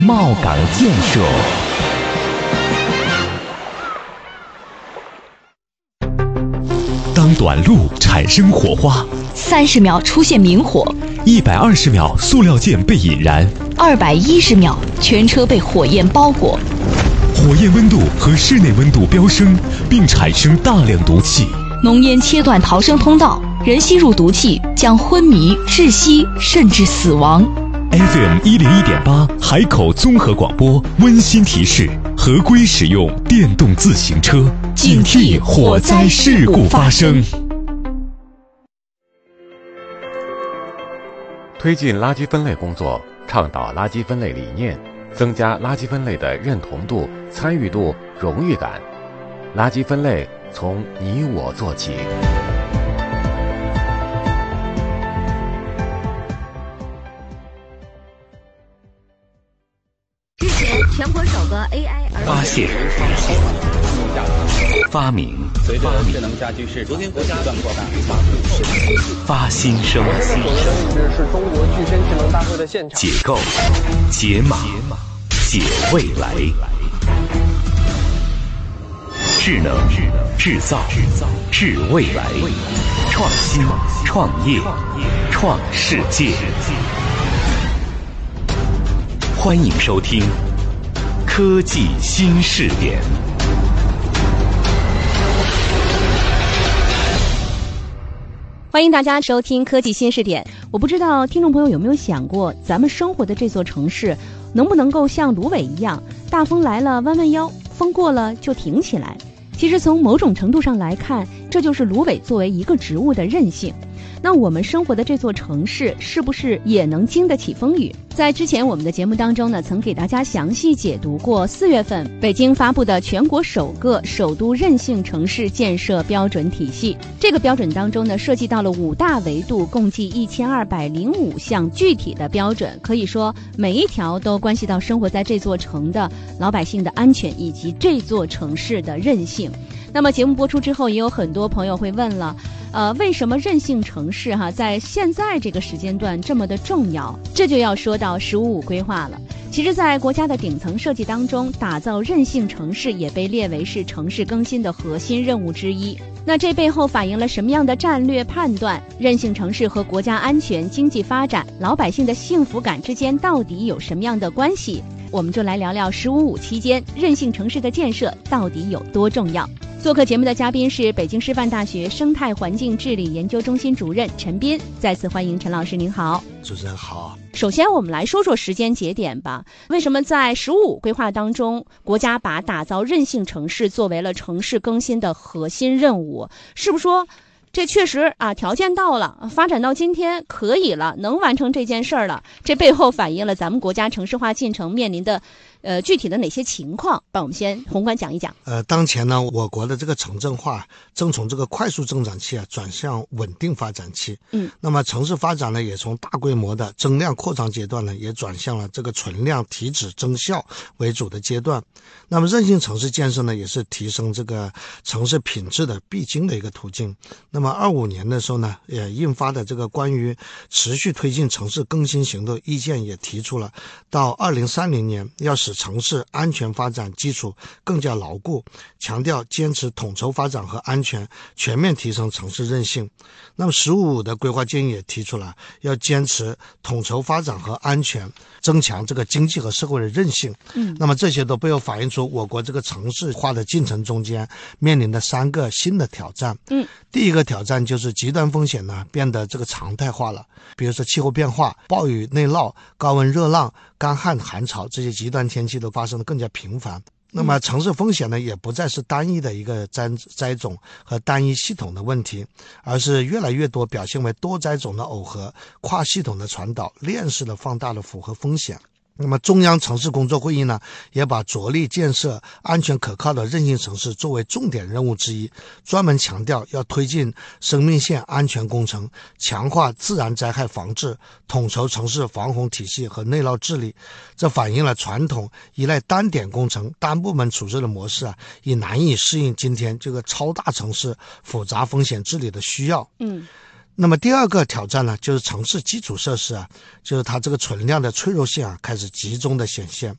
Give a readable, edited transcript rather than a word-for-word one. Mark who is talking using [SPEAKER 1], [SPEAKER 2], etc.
[SPEAKER 1] 茂岗建设。当短路产生火花
[SPEAKER 2] ，30秒出现明火
[SPEAKER 1] ，120秒塑料件被引燃
[SPEAKER 2] ，210秒全车被火焰包裹。
[SPEAKER 1] 火焰温度和室内温度飙升，并产生大量毒气。
[SPEAKER 2] 浓烟切断逃生通道，人吸入毒气将昏迷、窒息，甚至死亡。
[SPEAKER 1] FM 101.8海口综合广播温馨提示：合规使用电动自行车，警惕火灾事故发生。
[SPEAKER 3] 推进垃圾分类工作，倡导垃圾分类理念，增加垃圾分类的认同度、参与度、荣誉感。垃圾分类从你我做起。
[SPEAKER 4] 日前，全国首个 AI
[SPEAKER 1] 发现、发明、
[SPEAKER 5] 随着智能家居市场的不断扩大，
[SPEAKER 1] 发新生、
[SPEAKER 6] 是中国具身智能大会的现场。
[SPEAKER 1] 解构、解码、解未来。智能、制造、智未来，创新、创业、创世界。欢迎收听科技新视点。
[SPEAKER 7] 欢迎大家收听科技新视点。我不知道听众朋友有没有想过，咱们生活的这座城市能不能够像芦苇一样，大风来了弯弯腰，风过了就挺起来。其实从某种程度上来看，这就是芦苇作为一个植物的韧性。那我们生活的这座城市是不是也能经得起风雨？在之前我们的节目当中呢，曾给大家详细解读过4月份北京发布的全国首个首都韧性城市建设标准体系。这个标准当中呢，涉及到了5大维度，共计1205项具体的标准，可以说每一条都关系到生活在这座城的老百姓的安全以及这座城市的韧性。那么节目播出之后，也有很多朋友会问了，为什么韧性城市在现在这个时间段这么的重要？这就要说到“15+5”规划了。其实在国家的顶层设计当中，打造韧性城市也被列为是城市更新的核心任务之一。那这背后反映了什么样的战略判断？韧性城市和国家安全、经济发展、老百姓的幸福感之间到底有什么样的关系？我们就来聊聊“15+5”期间韧性城市的建设到底有多重要。做客节目的嘉宾是北京师范大学生态环境治理研究中心主任陈斌，再次欢迎陈老师，您好。
[SPEAKER 8] 主持人好。
[SPEAKER 7] 首先我们来说说时间节点吧。为什么在“15+5”规划当中，国家把打造韧性城市作为了城市更新的核心任务？是不是说这确实条件到了，发展到今天可以了，能完成这件事儿了？这背后反映了咱们国家城市化进程面临的具体的哪些情况？帮我们先宏观讲一讲。
[SPEAKER 8] 当前呢，我国的这个城镇化正从这个快速增长期转向稳定发展期。那么城市发展呢，也从大规模的增量扩张阶段呢，也转向了这个存量提质增效为主的阶段。那么韧性城市建设呢，也是提升这个城市品质的必经的一个途径。那么25年的时候呢，也印发的这个关于持续推进城市更新行动意见也提出了，到2030年要使城市安全发展基础更加牢固，强调坚持统筹发展和安全，全面提升城市韧性。那么“15+5”的规划建议也提出了要坚持统筹发展和安全，增强这个经济和社会的韧性。那么这些都背后反映出我国这个城市化的进程中间面临的3个新的挑战。第一个挑战就是极端风险呢变得这个常态化了，比如说气候变化、暴雨内涝、高温热浪、干旱寒潮，这些极端天气都发生的更加频繁。那么城市风险呢，也不再是单一的一个灾种和单一系统的问题，而是越来越多表现为多灾种的耦合、跨系统的传导、链式的放大的符合风险。那么中央城市工作会议呢，也把着力建设安全可靠的韧性城市作为重点任务之一，专门强调要推进生命线安全工程，强化自然灾害防治，统筹城市防洪体系和内涝治理。这反映了传统依赖单点工程、单部门处置的模式已难以适应今天这个超大城市复杂风险治理的需要。那么第二个挑战呢，就是城市基础设施就是它这个存量的脆弱性开始集中的显现。